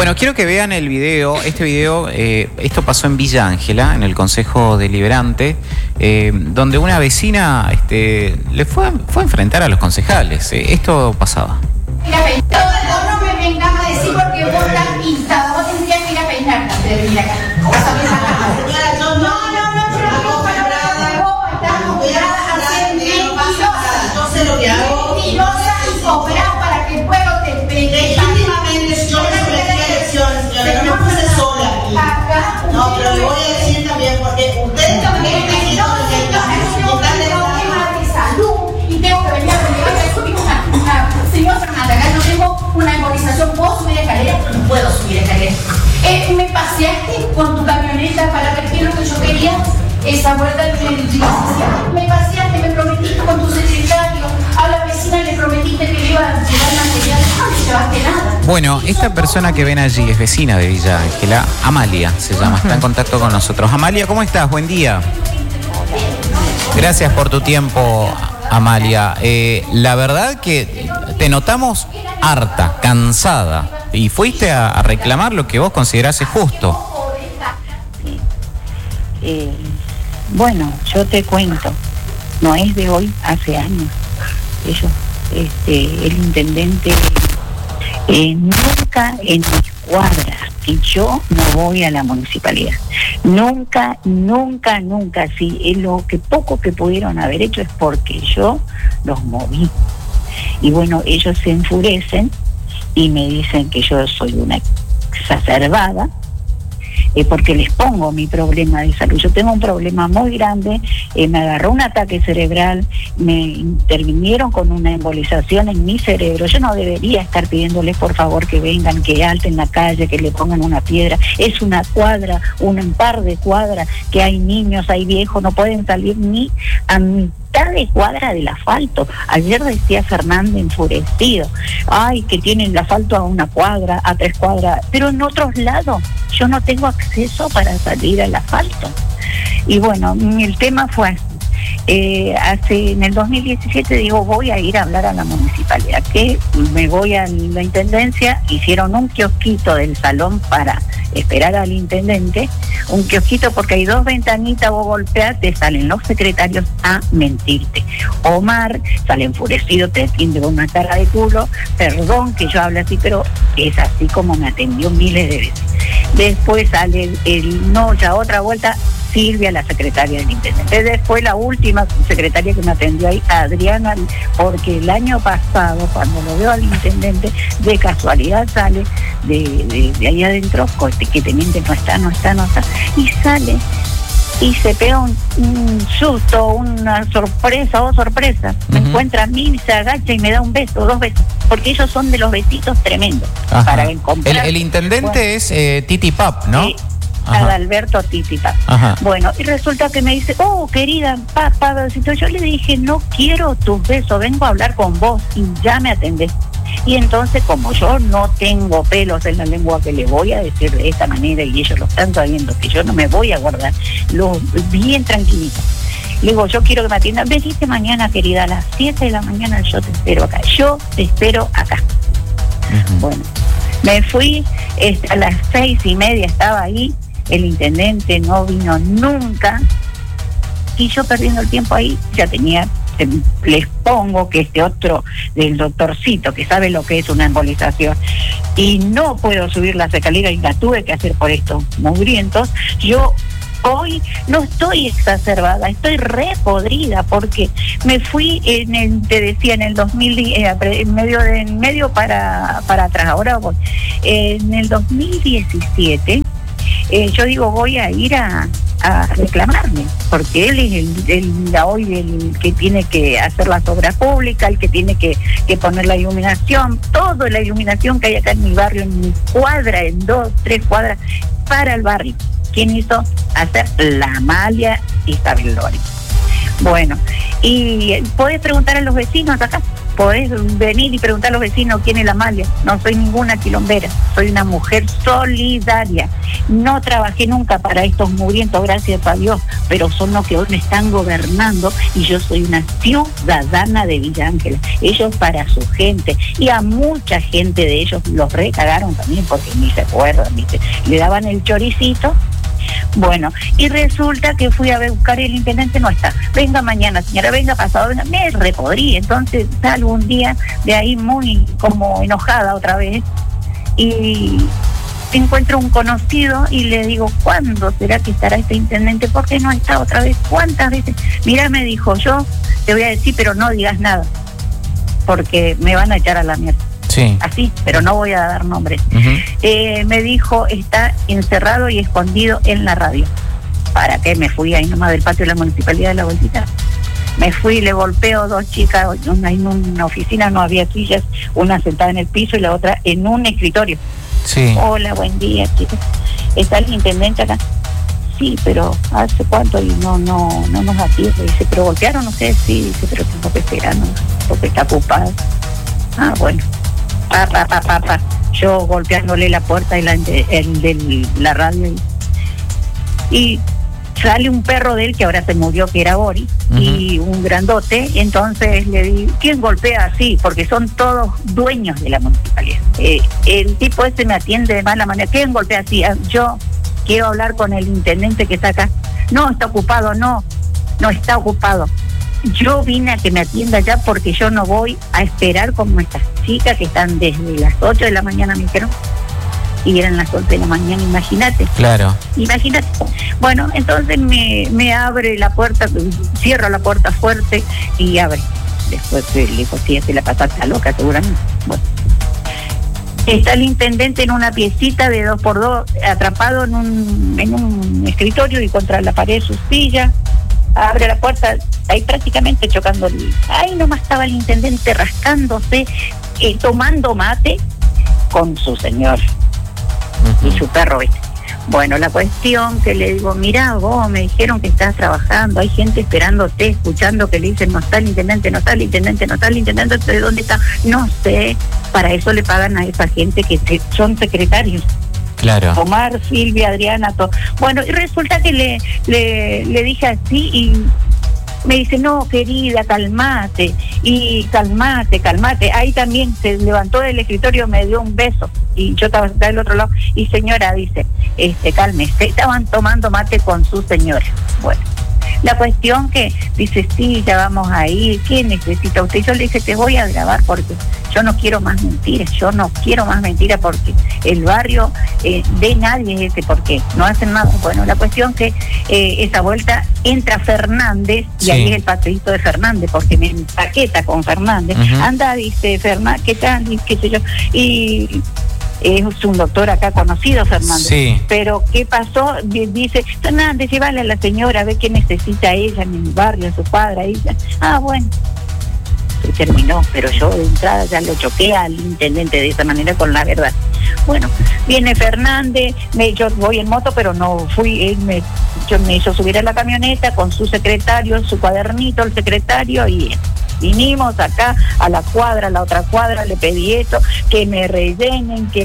Bueno, quiero que vean el video. Este video, esto pasó en Villa Ángela, en el Consejo Deliberante, donde una vecina le fue a enfrentar a los concejales. Esto pasaba. Mira, no me vengas a decir porque vos estás pintada. Vos tendrías que ir a peinarte antes de venir acá. Yo sé lo que hago. Mentirosa y sobrada para que el pueblo te pegue. Legítimamente yo me sometí a elecciones, señora, no me puse sola aquí. No, pero le voy a decir también porque ustedes también me y tengo que venir a pelear. Yo digo señor Fernanda, acá yo tengo una embolización. ¿Puedo subir escaleras? No puedo subir escaleras. Me paseaste con tu camioneta para ver qué es lo que yo quería. Esa vuelta de me paseaste, me prometiste con tu secretario. A la vecina le prometiste que le iba a llevar material. No le llevaste nada. Bueno, esta persona que ven allí es vecina de Villa Ángela. Amalia se llama, está en contacto con nosotros. Amalia, ¿cómo estás? Buen día. Gracias por tu tiempo, Amalia. La verdad que te notamos harta, cansada, y fuiste a reclamar lo que vos considerás justo. Bueno, yo te cuento, no es de hoy, hace años. Ellos, el intendente, nunca en mis cuadras, y yo no voy a la municipalidad, nunca, sí, lo que poco que pudieron haber hecho es porque yo los moví. Y bueno, ellos se enfurecen y me dicen que yo soy una exacerbada, porque les pongo mi problema de salud. Yo tengo un problema muy grande, me agarró un ataque cerebral, me intervinieron con una embolización en mi cerebro. Yo no debería estar pidiéndoles por favor que vengan, que alten la calle, que le pongan una piedra. Es una cuadra, un par de cuadras, que hay niños, hay viejos, no pueden salir ni a mitad de cuadra del asfalto. Ayer decía Fernanda enfurecido, ay, que tienen el asfalto a una cuadra, a 3 cuadras, pero en otros lados yo no tengo acceso para salir al asfalto. Y bueno, el tema fue así. En el 2017 digo, voy a ir a hablar a la municipalidad, que me voy a la intendencia, hicieron un kiosquito del salón para esperar al intendente, un kiosquito porque hay 2 ventanitas, vos golpeas, te salen los secretarios a mentirte. Omar sale enfurecido, te atiende con una cara de culo, perdón que yo hable así, pero es así como me atendió miles de veces. Después sale ya otra vuelta, Silvia, la secretaria del intendente. Después la última secretaria que me atendió ahí, Adriana, porque el año pasado, cuando lo veo al intendente, de casualidad sale de ahí adentro, que teniente no está, y sale y se pega un susto, una sorpresa, me encuentra a mí, se agacha y me da un beso, 2 besos, porque ellos son de los besitos tremendos. Ajá. Para comprar. El intendente es Titi Pap, ¿no? Sí. Adalberto Titipa. Bueno, y resulta que me dice, oh, querida, papacito, yo le dije, no quiero tus besos, vengo a hablar con vos, y ya me atendés. Y entonces, como yo no tengo pelos en la lengua que le voy a decir de esta manera, y ellos lo están sabiendo, que yo no me voy a guardar, bien tranquilito. Le digo, yo quiero que me atiendan, venite mañana, querida, a las 7 de la mañana, yo te espero acá. Bueno, me fui, a las 6:30 estaba ahí, el intendente no vino nunca, y yo perdiendo el tiempo ahí, ya tenía, les pongo que otro del doctorcito, que sabe lo que es una embolización, y no puedo subir las escaleras, y la tuve que hacer por estos mugrientos. Yo hoy no estoy exacerbada, estoy repodrida, porque me fui te decía, en el 2000, en medio para atrás, ahora voy. En el 2017, yo digo, voy a ir a reclamarme, porque él es hoy el que tiene que hacer las obras públicas, el que tiene que poner la iluminación, toda la iluminación que hay acá en mi barrio, en mi cuadra, en 2, 3 cuadras, para el barrio. ¿Quién hizo? Hacer la Amalia Isabel Lori. Bueno, y podés preguntar a los vecinos acá, podés venir y preguntar a los vecinos quién es la Amalia. No soy ninguna quilombera, soy una mujer solidaria. No trabajé nunca para estos mugrientos, gracias a Dios, pero son los que hoy me están gobernando y yo soy una ciudadana de Villa Ángela. Ellos para su gente, y a mucha gente de ellos los recagaron también porque ni se acuerdan, ¿viste? Le daban el choricito. Bueno, y resulta que fui a buscar el intendente, no está. Venga mañana, señora, venga pasado, venga. Me repodrí. Entonces salgo un día de ahí muy como enojada otra vez y encuentro un conocido y le digo, ¿cuándo será que estará este intendente? ¿Por qué no está otra vez? ¿Cuántas veces? Mira, me dijo, yo te voy a decir, pero no digas nada, porque me van a echar a la mierda. Sí. Así, pero no voy a dar nombres. Me dijo, está encerrado y escondido en la radio. ¿Para qué? Me fui ahí nomás del patio de la municipalidad de La Vueltita. Me fui, le golpeo 2 chicas, en una oficina no había sillas, una sentada en el piso y la otra en un escritorio. Sí. Hola, buen día, chicas. ¿Está el intendente acá? Sí, pero ¿hace cuánto? Y no nos atiende. Dice, ¿pero golpearon? No sé, sí, dice, pero tengo que esperar, ¿no? Porque está ocupado. Ah, bueno. Yo golpeándole la puerta de la radio y sale un perro de él que ahora se murió, que era Boris, y un grandote. Entonces le di, ¿quién golpea así? Porque son todos dueños de la municipalidad. El tipo ese me atiende de mala manera. ¿Quién golpea así? Yo quiero hablar con el intendente que está acá. No, está ocupado, no está ocupado. Yo vine a que me atienda ya porque yo no voy a esperar como estas chicas que están desde las 8 de la mañana, me dijeron, y eran las 8 de la mañana, imagínate. Claro. Imagínate. Bueno, entonces me abre la puerta, cierro la puerta fuerte y abre. Después le dijo, sí, se la pasaste loca seguramente. Bueno. Está el intendente en una piecita de 2x2, atrapado en un escritorio y contra la pared de su silla. Abre la puerta, ahí prácticamente chocando. Ahí nomás estaba el intendente rascándose, tomando mate con su señor y su perro, ¿viste? Bueno, la cuestión que le digo, mirá vos, me dijeron que estás trabajando, hay gente esperándote, escuchando que le dicen, no está el intendente, no está el intendente, no está el intendente, ¿de dónde está? No sé, para eso le pagan a esa gente que son secretarios. Claro. Omar, Silvia, Adriana, todo. Bueno, y resulta que le dije así y me dice, no, querida, calmate. Y calmate. Ahí también se levantó del escritorio, me dio un beso. Y yo estaba del otro lado. Y señora, dice, cálmese. Estaban tomando mate con su señora. Bueno, la cuestión que dice, sí, ya vamos a ir. ¿Qué necesita usted? Yo le dije, te voy a grabar porque yo no quiero más mentiras. Porque el barrio de nadie es ese, porque no hacen nada. Bueno, la cuestión que esa vuelta entra Fernández, y sí, ahí es el paseíto de Fernández, porque me empaqueta con Fernández. Anda, dice, Fernández, ¿qué tal? Y qué sé yo. Y es un doctor acá conocido, Fernández. Sí. Pero ¿qué pasó? Dice, Fernández, llévale a la señora a ver qué necesita ella en el barrio, su padre, ella. Ah, bueno. Se terminó, pero yo de entrada ya lo choqué al intendente de esa manera con la verdad. Bueno, viene Fernández, yo voy en moto, pero no fui, él me hizo subir a la camioneta con su secretario, su cuadernito, el secretario, y vinimos acá a la otra cuadra, le pedí esto, que me rellenen, que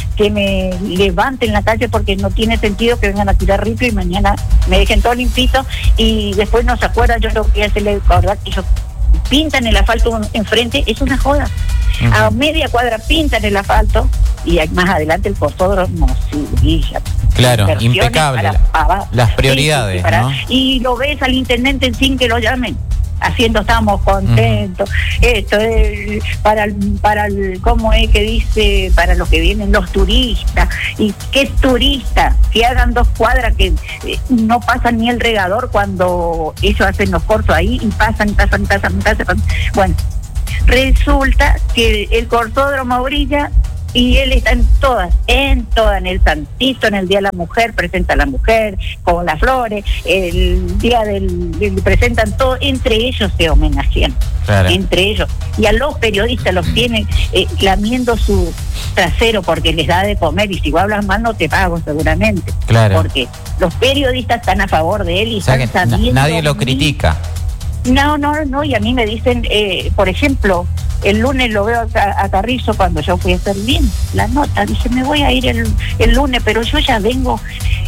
me levanten la calle, porque no tiene sentido que vengan a tirar ripio y mañana me dejen todo limpito y después no se acuerdan. Yo lo que hacerle acordar que ellos pintan el asfalto enfrente, es una joda. A media cuadra pintan el asfalto y más adelante el corsódromo, claro, impecable, las prioridades, ¿no? Y lo ves al intendente sin que lo llamen, estamos contentos. Esto es para ¿cómo es que dice? Para los que vienen, los turistas. ¿Y qué turista? Que hagan 2 cuadras que no pasan ni el regador cuando ellos hacen los cortos ahí y pasan. Bueno, resulta que el corsódromo brilla y él está en todas, en el Santito, en el Día de la Mujer, presenta a la mujer con las flores, el día presentan todo, entre ellos se homenajean, claro, entre ellos, y a los periodistas los tienen lamiendo su trasero porque les da de comer, y si vos hablas mal no te pago seguramente, claro, porque los periodistas están a favor de él y, o sea, están sabiendo. Nadie lo critica. No, y a mí me dicen, por ejemplo, el lunes lo veo a Carrizo cuando yo fui a hacer bien la nota, dije, me voy a ir el lunes, pero yo ya vengo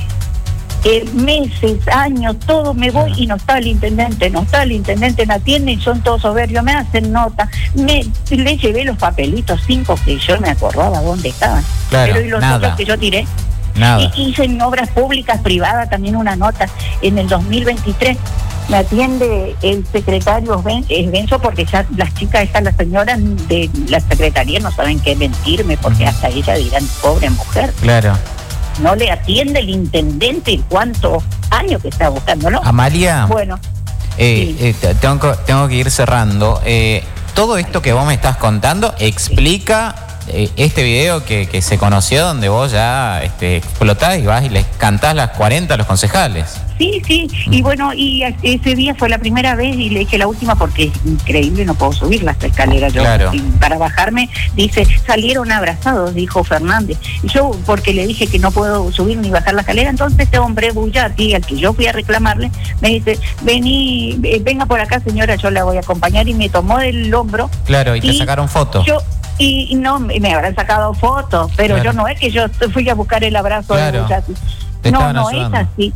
meses, años, todo, me voy y no está el intendente, me atiende y son todos soberbios, me hacen nota, le llevé los papelitos 5 que yo me acordaba dónde estaban, claro, pero y los otros que yo tiré. Nada. Y hice en obras públicas privadas también una nota en el 2023. Me atiende el secretario Benzo, porque ya las chicas estas, las señoras de la secretaría no saben qué mentirme, porque hasta ella dirán, pobre mujer. Claro. No le atiende el intendente cuántos años que está buscándolo. Amalia, bueno, sí. Tengo que ir cerrando. Todo esto que vos me estás contando explica este video que se conoció, donde vos ya explotás y vas y les cantás las 40 a los concejales. Sí, y bueno, y ese día fue la primera vez y le dije la última porque es increíble, no puedo subir las escaleras yo. Claro. Y para bajarme, dice, salieron abrazados, dijo Fernández. Y yo, porque le dije que no puedo subir ni bajar la escalera, entonces este hombre Bullati, al que yo fui a reclamarle, me dice, venga por acá señora, yo la voy a acompañar, y me tomó del hombro. Claro, y te sacaron fotos. Y no, me habrán sacado fotos, pero claro. Yo no es que yo fui a buscar el abrazo de Bullati. No es así.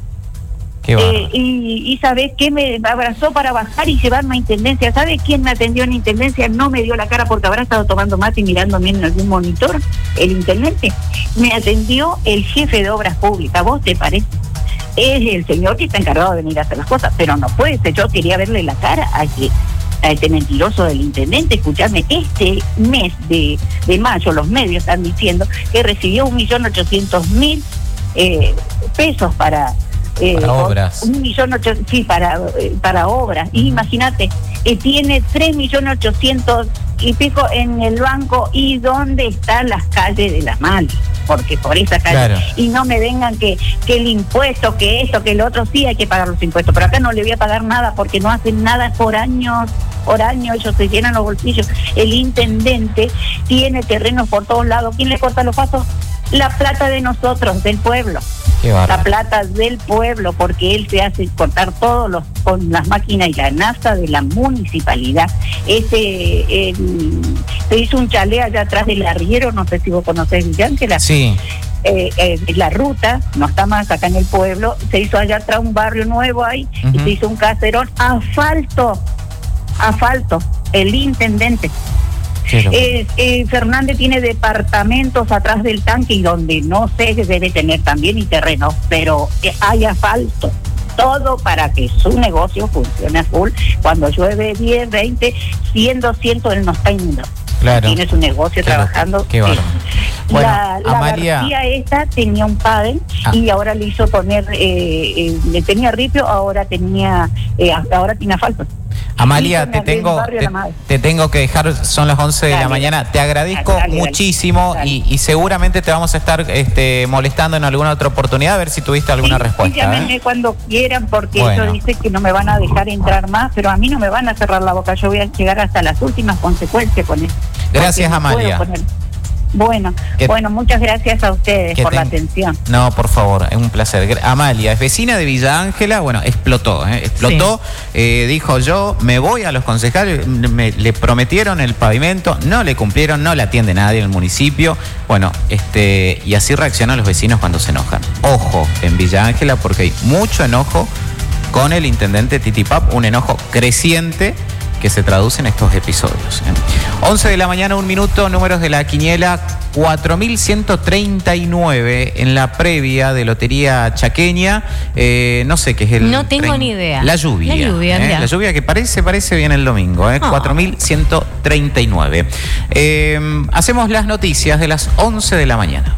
Y ¿sabés qué? Me abrazó para bajar y llevarme a intendencia. ¿Sabe quién me atendió en intendencia? No me dio la cara porque habrá estado tomando mate y mirándome en algún monitor. El intendente me atendió el jefe de obras públicas. ¿Vos te parece? Es el señor que está encargado de venir a hacer las cosas, pero no puede ser. Yo quería verle la cara a este mentiroso del intendente. Escuchadme, este mes de mayo los medios están diciendo que recibió 1.800.000 pesos para obras. 1.800.000, sí, para obras. Y imagínate, tiene 3.800.000 y pico en el banco. ¿Y dónde están las calles de la Mali? Porque por esa calle. Claro. Y no me vengan que el impuesto, que esto, que el otro, sí hay que pagar los impuestos, pero acá no le voy a pagar nada porque no hacen nada por años, ellos se llenan los bolsillos. El intendente tiene terrenos por todos lados. ¿Quién le corta los pasos? La plata de nosotros, del pueblo. La plata del pueblo, porque él se hace cortar todos con las máquinas y la nafta de la municipalidad. Se hizo un chalet allá atrás del arriero, no sé si vos conocés Villángela. Sí. La ruta, no está más acá en el pueblo, se hizo allá atrás un barrio nuevo ahí, y se hizo un caserón, asfalto, el intendente. Fernández tiene departamentos atrás del tanque y donde no sé que debe tener también y terrenos, pero hay asfalto, todo para que su negocio funcione a full. Cuando llueve 10, 20, 100, 200, él no está inundado. Claro. Tiene su negocio trabajando. Qué bueno, la García esta tenía un pádel y ahora le hizo poner, le tenía ripio, ahora tiene asfalto. Amalia, te tengo que dejar, son las 11 de la mañana. Te agradezco muchísimo. Y seguramente te vamos a estar molestando en alguna otra oportunidad a ver si tuviste alguna respuesta. Llámenme cuando quieran, porque ellos dicen que no me van a dejar entrar más, pero a mí no me van a cerrar la boca. Yo voy a llegar hasta las últimas consecuencias con eso. Gracias, Amalia. Bueno, muchas gracias a ustedes por la atención. No, por favor, es un placer. Amalia es vecina de Villa Ángela, bueno, explotó, sí. Dijo, yo me voy a los concejales, le prometieron el pavimento, no le cumplieron, no le atiende nadie en el municipio. Bueno, y así reaccionan los vecinos cuando se enojan. Ojo en Villa Ángela, porque hay mucho enojo con el intendente Titipap, un enojo creciente que se traduce en estos episodios. 11 de la mañana, 1 minuto, números de la quiniela, 4.139 en la previa de Lotería Chaqueña. No sé qué es el... No tengo ni idea. La lluvia. La lluvia que parece bien el domingo. 4.139. Hacemos las noticias de las 11 de la mañana.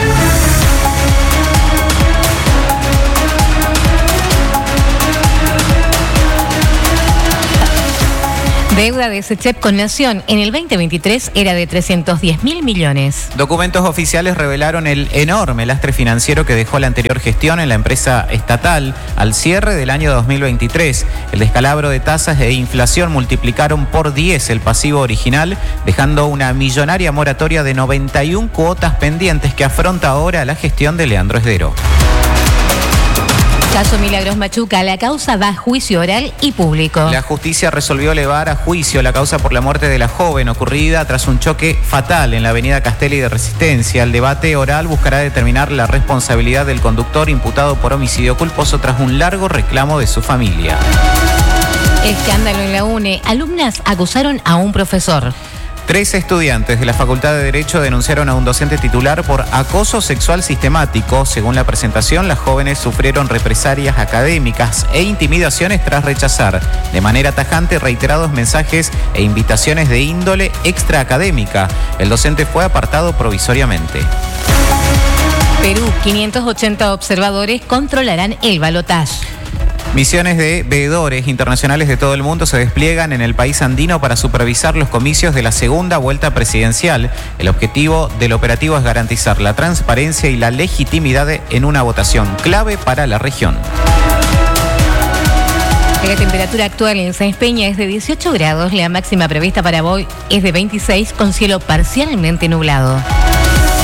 Deuda de SECHEP con Nación en el 2023 era de 310.000 millones. Documentos oficiales revelaron el enorme lastre financiero que dejó la anterior gestión en la empresa estatal al cierre del año 2023. El descalabro de tasas e inflación multiplicaron por 10 el pasivo original, dejando una millonaria moratoria de 91 cuotas pendientes que afronta ahora la gestión de Leandro Esdero. Caso Milagros Machuca, la causa va a juicio oral y público. La justicia resolvió elevar a juicio la causa por la muerte de la joven ocurrida tras un choque fatal en la avenida Castelli de Resistencia. El debate oral buscará determinar la responsabilidad del conductor imputado por homicidio culposo tras un largo reclamo de su familia. Escándalo en la UNE. Alumnas acusaron a un profesor. 3 estudiantes de la Facultad de Derecho denunciaron a un docente titular por acoso sexual sistemático. Según la presentación, las jóvenes sufrieron represalias académicas e intimidaciones tras rechazar de manera tajante reiterados mensajes e invitaciones de índole extraacadémica. El docente fue apartado provisoriamente. Perú, 580 observadores controlarán el balotaje. Misiones de veedores internacionales de todo el mundo se despliegan en el país andino para supervisar los comicios de la segunda vuelta presidencial. El objetivo del operativo es garantizar la transparencia y la legitimidad en una votación clave para la región. La temperatura actual en Sáenz Peña es de 18 grados, la máxima prevista para hoy es de 26 con cielo parcialmente nublado.